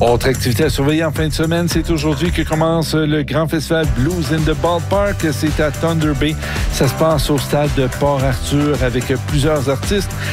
Autre activité à surveiller en fin de semaine, c'est aujourd'hui que commence le grand festival Blues in the Ballpark. C'est à Thunder Bay. Ça se passe au stade de Port-Arthur avec plusieurs artistes.